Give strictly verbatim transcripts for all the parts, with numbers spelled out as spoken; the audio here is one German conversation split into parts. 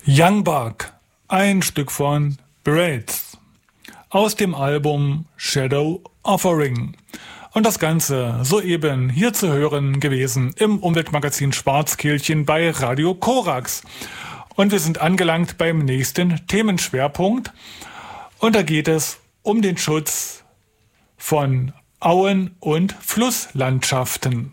Young Buck, ein Stück von Braids aus dem Album Shadow Offering. Und das Ganze soeben hier zu hören gewesen im Umweltmagazin Schwarzkehlchen bei Radio Korax. Und wir sind angelangt beim nächsten Themenschwerpunkt. Und da geht es um den Schutz von Auen- und Flusslandschaften.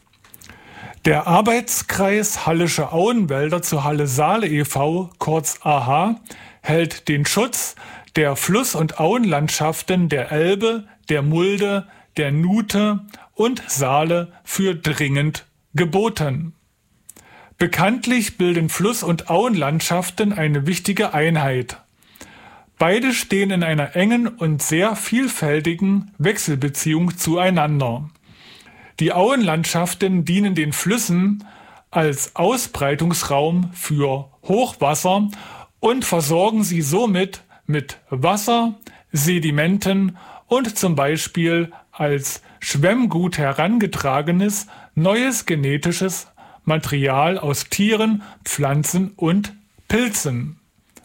Der Arbeitskreis Hallische Auenwälder zu Halle-Saale e V, kurz A H, hält den Schutz der Fluss- und Auenlandschaften der Elbe, der Mulde, der Nuthe und Saale für dringend geboten. Bekanntlich bilden Fluss- und Auenlandschaften eine wichtige Einheit. Beide stehen in einer engen und sehr vielfältigen Wechselbeziehung zueinander. Die Auenlandschaften dienen den Flüssen als Ausbreitungsraum für Hochwasser und versorgen sie somit mit Wasser, Sedimenten und zum Beispiel als Schwemmgut herangetragenes neues genetisches Material aus Tieren, Pflanzen und Pilzen.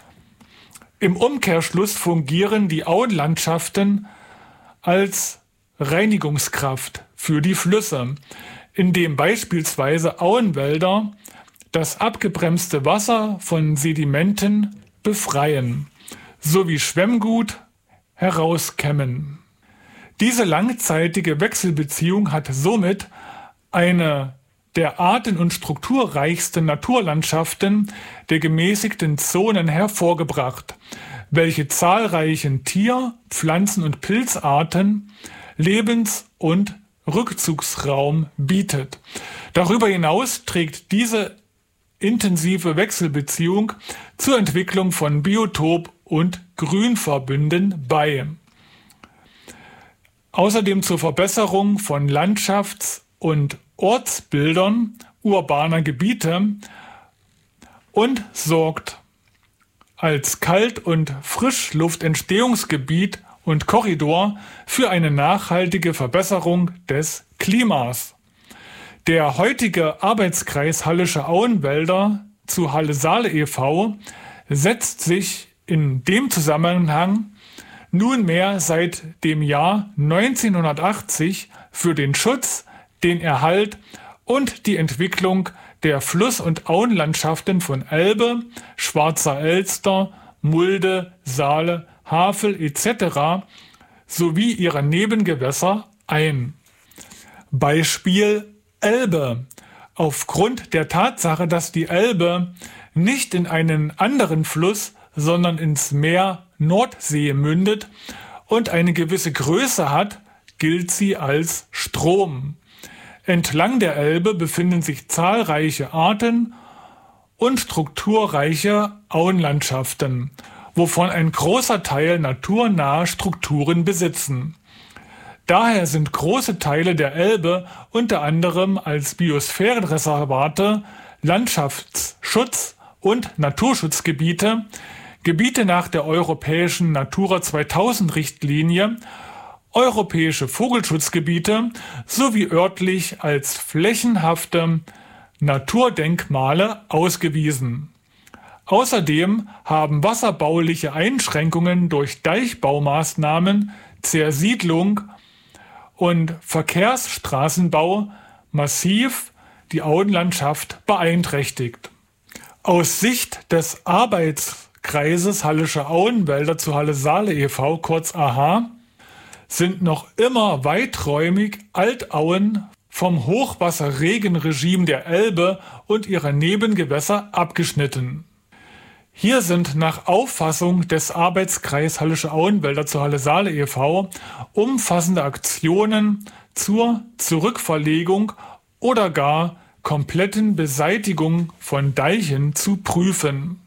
Im Umkehrschluss fungieren die Auenlandschaften als Reinigungskraft für die Flüsse, indem beispielsweise Auenwälder das abgebremste Wasser von Sedimenten befreien, sowie Schwemmgut herauskämmen. Diese langzeitige Wechselbeziehung hat somit eine der arten- und strukturreichsten Naturlandschaften der gemäßigten Zonen hervorgebracht, welche zahlreichen Tier-, Pflanzen- und Pilzarten Lebens- und Rückzugsraum bietet. Darüber hinaus trägt diese intensive Wechselbeziehung zur Entwicklung von Biotop- und Grünverbünden bei. Außerdem zur Verbesserung von Landschafts- und Ortsbildern urbaner Gebiete und sorgt als Kalt- und Frischluftentstehungsgebiet und Korridor für eine nachhaltige Verbesserung des Klimas. Der heutige Arbeitskreis Hallische Auenwälder zu Halle-Saale e V setzt sich in dem Zusammenhang nunmehr seit dem Jahr neunzehnhundertachtzig für den Schutz, den Erhalt und die Entwicklung der Fluss- und Auenlandschaften von Elbe, Schwarzer Elster, Mulde, Saale, Havel et cetera sowie ihrer Nebengewässer ein. Beispiel Elbe. Aufgrund der Tatsache, dass die Elbe nicht in einen anderen Fluss, sondern ins Meer Nordsee mündet und eine gewisse Größe hat, gilt sie als Strom. Entlang der Elbe befinden sich zahlreiche Arten und strukturreiche Auenlandschaften, wovon ein großer Teil naturnahe Strukturen besitzen. Daher sind große Teile der Elbe unter anderem als Biosphärenreservate, Landschaftsschutz- und Naturschutzgebiete, Gebiete nach der europäischen Natura zweitausend Richtlinie, europäische Vogelschutzgebiete sowie örtlich als flächenhafte Naturdenkmale ausgewiesen. Außerdem haben wasserbauliche Einschränkungen durch Deichbaumaßnahmen, Zersiedlung und Verkehrsstraßenbau massiv die Auenlandschaft beeinträchtigt. Aus Sicht des Arbeitskreises Hallische Auenwälder zu Halle-Saale e V, kurz A H, sind noch immer weiträumig Altauen vom Hochwasserregenregime der Elbe und ihrer Nebengewässer abgeschnitten. Hier sind nach Auffassung des Arbeitskreis Hallische Auenwälder zu Halle-Saale e V umfassende Aktionen zur Zurückverlegung oder gar kompletten Beseitigung von Deichen zu prüfen.